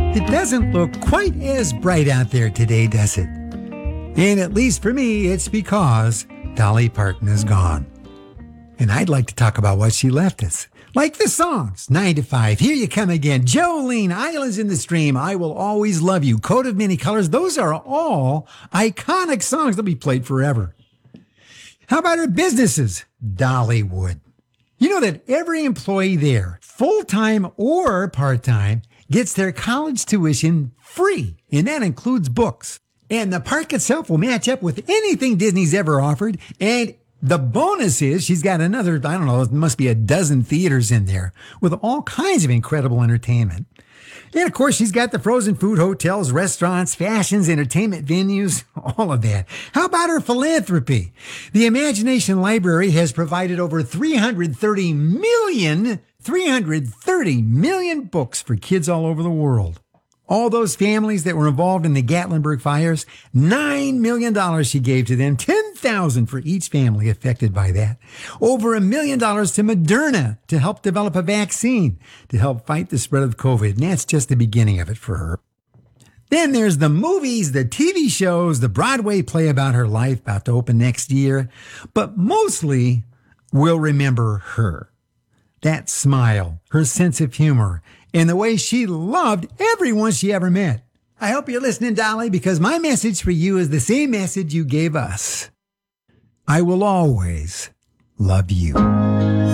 It doesn't look quite as bright out there today, does it? And at least for me, it's because Dolly Parton is gone. And I'd like to talk about what she left us. Like the songs, 9 to 5, Here You Come Again, Jolene, Islands in the Stream, I Will Always Love You, Coat of Many Colors. Those are all iconic songs that will be played forever. How about her businesses? Dollywood. You know that every employee there, full-time or part-time, gets their college tuition free, and that includes books. And the park itself will match up with anything Disney's ever offered, and the bonus is she's got another, I don't know, it must be a dozen theaters in there with all kinds of incredible entertainment. And of course, she's got the frozen food hotels, restaurants, fashions, entertainment venues, all of that. How about her philanthropy? The Imagination Library has provided over 330 million books for kids all over the world. All those families that were involved in the Gatlinburg fires, $9 million she gave to them, $10,000 for each family affected by that. Over $1 million to Moderna to help develop a vaccine to help fight the spread of COVID. And that's just the beginning of it for her. Then there's the movies, the TV shows, the Broadway play about her life about to open next year. But mostly, we'll remember her. That smile, her sense of humor, and the way she loved everyone she ever met. I hope you're listening, Dolly, because my message for you is the same message you gave us. I will always love you.